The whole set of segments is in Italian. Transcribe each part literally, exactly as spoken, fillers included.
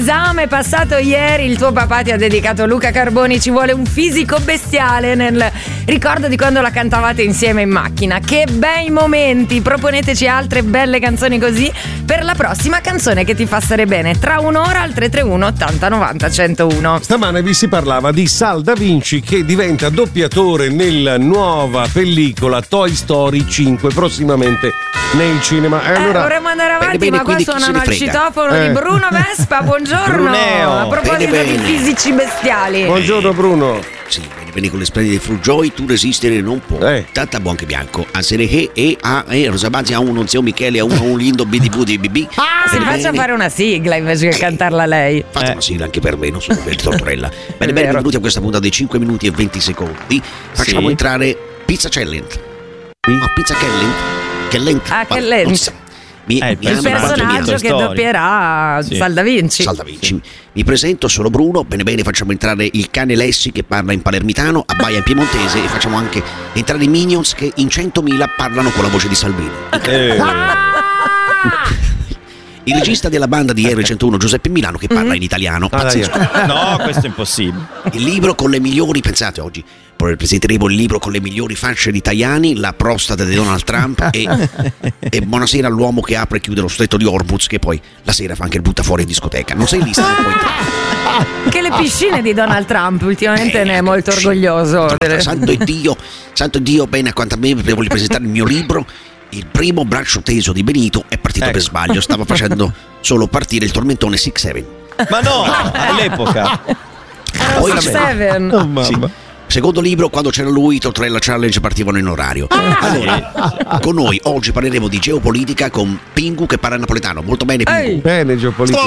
esame passato ieri, il tuo papà ti ha dedicato Luca Carboni, Ci vuole un fisico bestiale, nel ricordo di quando la cantavate insieme in macchina. Che bei momenti! Proponeteci altre belle canzoni così per la prossima canzone che ti fa stare bene. Tra un'ora al tre tre uno ottanta novanta centouno. Stamane vi si parlava di Sal Da Vinci che diventa doppiatore nella nuova pellicola Toy Story cinque, prossimamente nei cinema. E allora, eh, vorremmo andare avanti, bene, bene, ma qua suonano al citofono eh. di Bruno Vespa. Buongiorno. Bruneo. A proposito Bene, di bene. fisici bestiali. buongiorno Bruno. Sì, bene, bene, con le splendide Frugioi tu resistere non puoi. Eh. Tanta buon che bianco. A sere che e a e Rosabazzi a uno zio Michele a uno un lindo bdv di bb. Si faccia fare una sigla invece che cantarla lei. Fate Eh. una sigla anche per me, non sono per Tortorella. Bene, bene, vero. benvenuti a questa puntata dei cinque minuti e venti secondi. Facciamo Sì. entrare Pizza Challenge. Ma Pizza Challenge? Che lento. Ah, che Ma- lento. non si sa. Mi, Eh, il mi Il hanno personaggio davanti a personaggio mia- che Story. doppierà Sì. Sal Da Vinci. Sal Da Vinci. Mi presento, sono Bruno. Bene bene, facciamo entrare il cane Lessi che parla in palermitano, abbaia in piemontese e facciamo anche entrare i Minions che in centomila parlano con la voce di Salvini. Eh, Il regista della banda di R centouno Giuseppe Milano che parla in italiano. Ah, dai. Pazzesco. No, questo è impossibile. Il libro con le migliori, pensate oggi, presenteremo il libro con le migliori facce di Tajani, la prostata di Donald Trump e, e buonasera all'uomo che apre e chiude lo stretto di Hormuz che poi la sera fa anche il buttafuori in discoteca. Non sei lista, non puoi entrare. Che le piscine di Donald Trump ultimamente Eh, ne è molto sì. orgoglioso. Santo Dio, santo Dio, bene, a quanto a me voglio presentare il mio libro. Il primo braccio teso di Benito è partito Ecco. per sbaglio, stava facendo solo partire il tormentone sei sette. Ma no, all'epoca. Poi, Six Seven. oh, mamma. Sì. Secondo libro, quando c'era lui, i Tortorella Challenge partivano in orario. Allora, con noi oggi parleremo di geopolitica con Pingu che parla napoletano. Molto bene, Pingu. Ehi. Bene, geopolitica.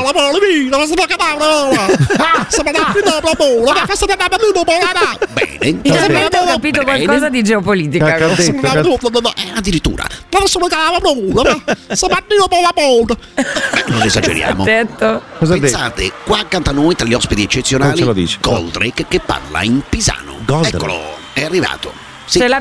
Bene. Finalmente ho capito Bene. qualcosa di geopolitica. Cacca ha detto, cacca- Eh, addirittura. Beh, non esageriamo. Detto. Cosa ha detto? Pensate, qua accanto a noi tra gli ospiti Non ce eccezionali lo dici. Goldrake che parla in pisano. Goldrake. Eccolo, è arrivato. Sì, Ce l'abbiamo